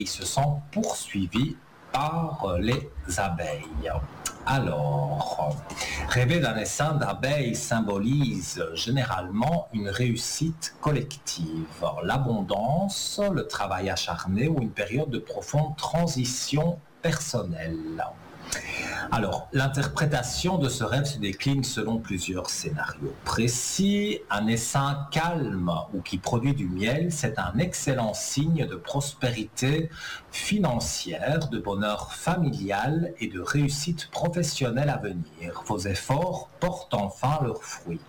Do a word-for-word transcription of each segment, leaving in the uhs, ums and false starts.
ils se sont poursuivis par les abeilles. Alors, rêver d'un essaim d'abeilles symbolise généralement une réussite collective, l'abondance, le travail acharné ou une période de profonde transition personnelle. Alors, l'interprétation de ce rêve se décline selon plusieurs scénarios précis. Un essaim calme ou qui produit du miel, c'est un excellent signe de prospérité financière, de bonheur familial et de réussite professionnelle à venir. Vos efforts portent enfin leurs fruits.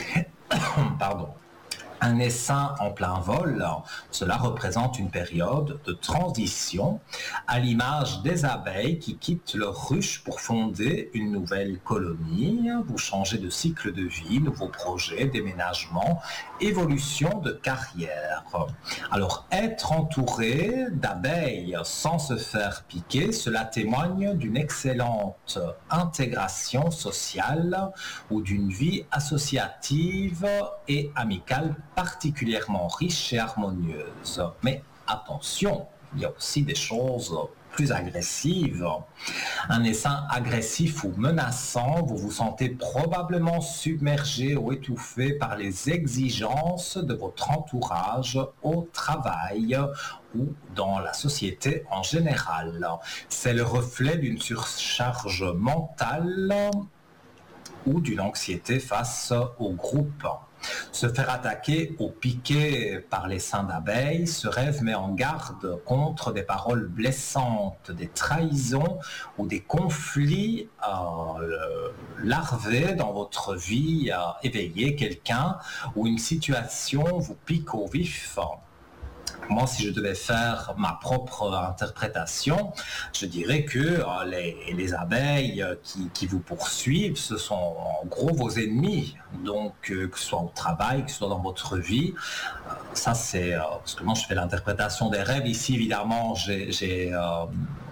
Pardon. Un essaim en plein vol, cela représente une période de transition à l'image des abeilles qui quittent leur ruche pour fonder une nouvelle colonie. Vous changez de cycle de vie, nouveaux projets, déménagement, évolution de carrière. Alors, être entouré d'abeilles sans se faire piquer, cela témoigne d'une excellente intégration sociale ou d'une vie associative et amicale particulièrement riche et harmonieuse. Mais attention, il y a aussi des choses plus agressives. Un essaim agressif ou menaçant, vous vous sentez probablement submergé ou étouffé par les exigences de votre entourage au travail ou dans la société en général. C'est le reflet d'une surcharge mentale ou d'une anxiété face au groupe. Se faire attaquer ou piquer par les seins d'abeilles, ce rêve met en garde contre des paroles blessantes, des trahisons ou des conflits euh, larvés dans votre vie euh, éveillée, quelqu'un ou une situation vous pique au vif. Moi, si je devais faire ma propre interprétation, je dirais que euh, les, les abeilles qui, qui vous poursuivent, ce sont en gros vos ennemis. Donc, euh, que ce soit au travail, que ce soit dans votre vie, euh, ça c'est... Euh, parce que moi, je fais l'interprétation des rêves. Ici, évidemment, j'ai, j'ai euh,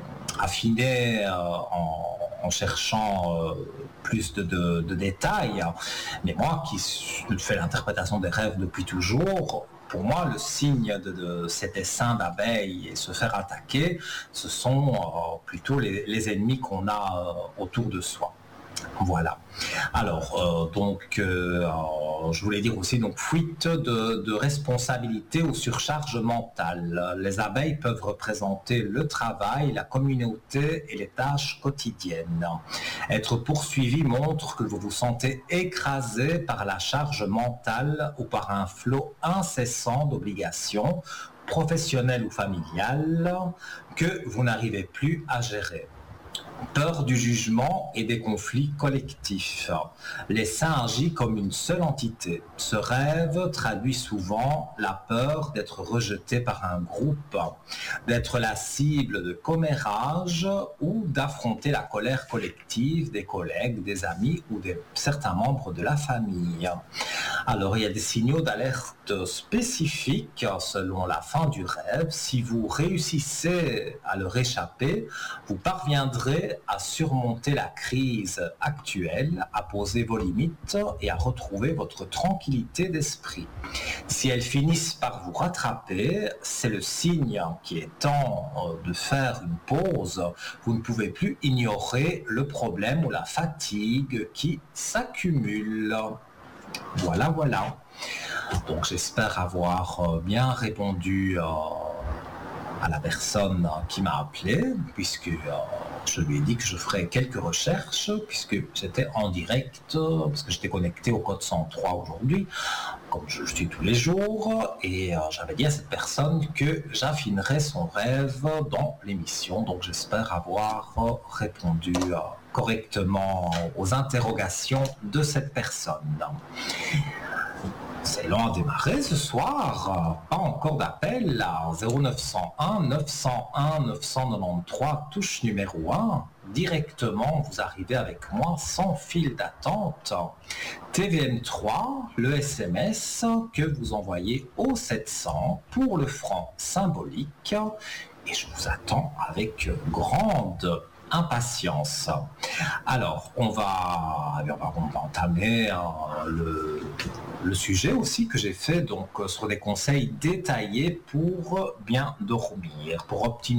affiné euh, en, en cherchant euh, plus de, de, de détails. Mais moi, qui fais l'interprétation des rêves depuis toujours, pour moi, le signe de, de cet essaim d'abeilles et se faire attaquer, ce sont euh, plutôt les, les ennemis qu'on a euh, autour de soi. Voilà. Alors, euh, donc, euh, je voulais dire aussi, donc, fuite de, de responsabilité ou surcharge mentale. Les abeilles peuvent représenter le travail, la communauté et les tâches quotidiennes. Être poursuivi montre que vous vous sentez écrasé par la charge mentale ou par un flot incessant d'obligations, professionnelles ou familiales, que vous n'arrivez plus à gérer. Peur du jugement et des conflits collectifs. L'essaim agit comme une seule entité. Ce rêve traduit souvent la peur d'être rejeté par un groupe, d'être la cible de commérages ou d'affronter la colère collective des collègues, des amis ou de certains membres de la famille. Alors, il y a des signaux d'alerte spécifiques selon la fin du rêve. Si vous réussissez à leur échapper, vous parviendrez à surmonter la crise actuelle, à poser vos limites et à retrouver votre tranquillité d'esprit. Si elles finissent par vous rattraper, c'est le signe qu'il est temps de faire une pause. Vous ne pouvez plus ignorer le problème ou la fatigue qui s'accumule. Voilà, voilà. Donc j'espère avoir bien répondu euh, à la personne qui m'a appelé, puisque euh, je lui ai dit que je ferais quelques recherches, puisque j'étais en direct, parce que j'étais connecté au code cent trois aujourd'hui, comme je le suis tous les jours, et euh, j'avais dit à cette personne que j'affinerais son rêve dans l'émission, donc j'espère avoir euh, répondu euh, correctement aux interrogations de cette personne. C'est long à démarrer ce soir, pas encore d'appel à zéro neuf cent un neuf cent un neuf cent quatre-vingt-treize, touche numéro un. Directement, vous arrivez avec moi sans fil d'attente. T V N trois, le S M S que vous envoyez au sept cents pour le franc symbolique. Et je vous attends avec grande impatience. Alors, on va, on va, on va entamer hein, le, le sujet aussi que j'ai fait donc sur des conseils détaillés pour bien dormir, pour optimiser